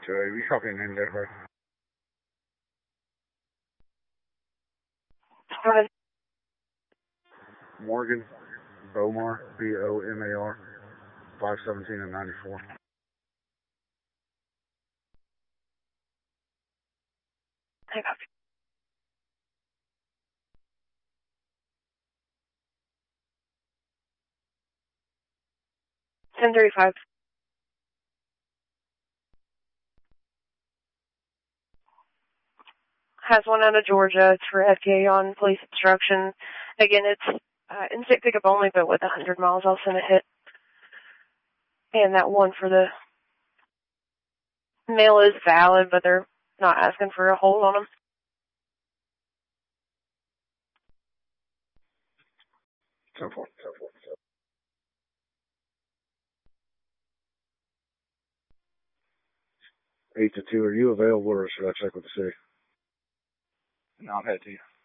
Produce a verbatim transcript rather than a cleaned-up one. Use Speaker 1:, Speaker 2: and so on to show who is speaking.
Speaker 1: two eight. You copy your name there, right?
Speaker 2: Right.
Speaker 1: Morgan Bomar, B O M A R, five seventeen and ninety-four.
Speaker 2: I copy. ten thirty-five. Has one out of Georgia. It's for F D A on police obstruction. Again, it's uh, in-state pickup only, but with one hundred miles, I'll send a hit. And that one for the mail is valid, but they're not asking for a hold on them.
Speaker 1: So forth, so forth, so forth. Eight to two. Are you available, or should I check with the city?
Speaker 3: No, I'm headed to you.